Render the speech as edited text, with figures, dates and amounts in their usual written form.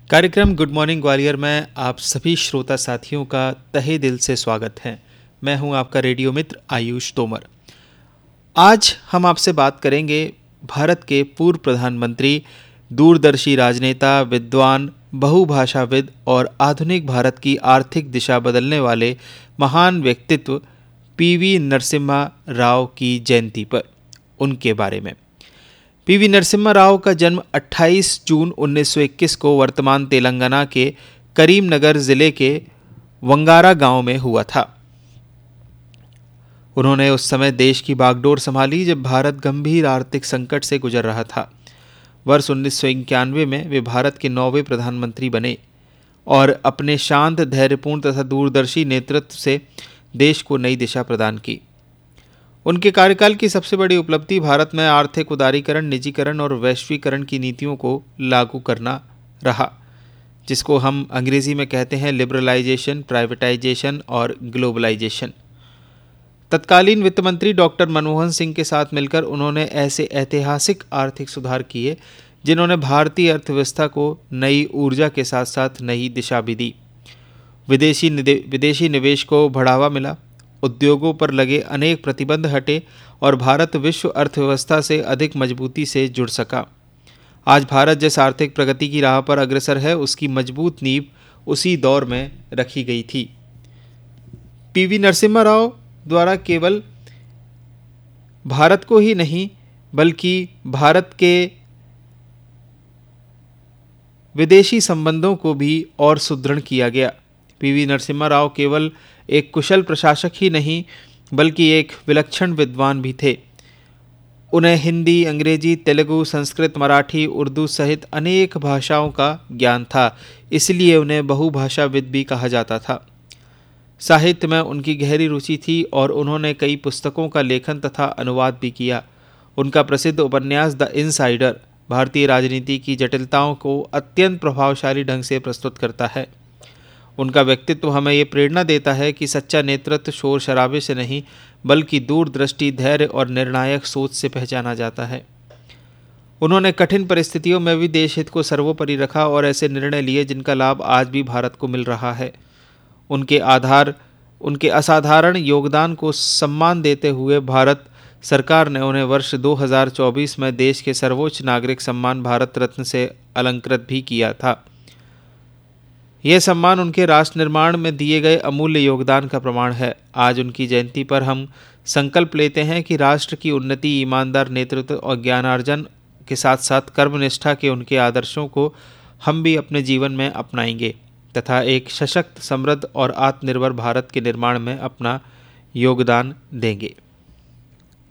कार्यक्रम good morning Gwalior में आप सभी श्रोता साथियों का तहे दिल से स्वागत है। मैं हूं आपका रेडियो मित्र आयुष तोमर। आज हम आपसे बात करेंगे भारत के पूर्व प्रधानमंत्री, दूरदर्शी राजनेता, विद्वान, बहुभाषाविद और आधुनिक भारत की आर्थिक दिशा बदलने वाले महान व्यक्तित्व पीवी नरसिम्हा राव की जयंती पर, उनके बारे में। पीवी नरसिम्हा राव का जन्म 28 जून 1921 को वर्तमान तेलंगाना के करीमनगर जिले के वंगारा गांव में हुआ था। उन्होंने उस समय देश की बागडोर संभाली जब भारत गंभीर आर्थिक संकट से गुजर रहा था। वर्ष 1991 में वे भारत के 9वें प्रधानमंत्री बने और अपने शांत, धैर्यपूर्ण तथा दूरदर्शी नेतृत्व से देश को नई दिशा प्रदान की। उनके कार्यकाल की सबसे बड़ी उपलब्धि भारत में आर्थिक उदारीकरण, निजीकरण और वैश्वीकरण की नीतियों को लागू करना रहा, जिसको हम अंग्रेजी में कहते हैं लिबरलाइजेशन, प्राइवेटाइजेशन और ग्लोबलाइजेशन। तत्कालीन वित्त मंत्री डॉक्टर मनमोहन सिंह के साथ मिलकर उन्होंने ऐसे ऐतिहासिक आर्थिक सुधार किए जिन्होंने भारतीय अर्थव्यवस्था को नई ऊर्जा के साथ साथ नई दिशा भी दी। विदेशी निवेश को बढ़ावा मिला, उद्योगों पर लगे अनेक प्रतिबंध हटे और भारत विश्व अर्थव्यवस्था से अधिक मजबूती से जुड़ सका। आज भारत जिस आर्थिक प्रगति की राह पर अग्रसर है, उसकी मजबूत नींव उसी दौर में रखी गई थी। पीवी नरसिम्हा राव द्वारा केवल भारत को ही नहीं बल्कि भारत के विदेशी संबंधों को भी और सुदृढ़ किया गया। पीवी नरसिम्हा राव केवल एक कुशल प्रशासक ही नहीं बल्कि एक विलक्षण विद्वान भी थे। उन्हें हिंदी, अंग्रेजी, तेलुगु, संस्कृत, मराठी, उर्दू सहित अनेक भाषाओं का ज्ञान था, इसलिए उन्हें बहुभाषाविद भी कहा जाता था। साहित्य में उनकी गहरी रुचि थी और उन्होंने कई पुस्तकों का लेखन तथा अनुवाद भी किया। उनका प्रसिद्ध उपन्यास द इनसाइडर भारतीय राजनीति की जटिलताओं को अत्यंत प्रभावशाली ढंग से प्रस्तुत करता है। उनका व्यक्तित्व हमें ये प्रेरणा देता है कि सच्चा नेतृत्व शोर शराबे से नहीं बल्कि दूरदृष्टि, धैर्य और निर्णायक सोच से पहचाना जाता है। उन्होंने कठिन परिस्थितियों में भी देश हित को सर्वोपरि रखा और ऐसे निर्णय लिए जिनका लाभ आज भी भारत को मिल रहा है। उनके असाधारण योगदान को सम्मान देते हुए भारत सरकार ने उन्हें वर्ष 2024 में देश के सर्वोच्च नागरिक सम्मान भारत रत्न से अलंकृत भी किया था। यह सम्मान उनके राष्ट्र निर्माण में दिए गए अमूल्य योगदान का प्रमाण है। आज उनकी जयंती पर हम संकल्प लेते हैं कि राष्ट्र की उन्नति, ईमानदार नेतृत्व और ज्ञानार्जन के साथ साथ कर्मनिष्ठा के उनके आदर्शों को हम भी अपने जीवन में अपनाएंगे तथा एक सशक्त, समृद्ध और आत्मनिर्भर भारत के निर्माण में अपना योगदान देंगे।